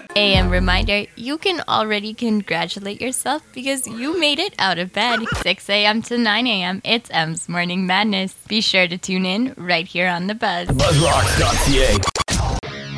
AM reminder, you can already congratulate yourself because you made it out of bed. 6 a.m. to 9 a.m. It's M's Morning Madness. Be sure to tune in right here on The Buzz. Buzzrocks.ca.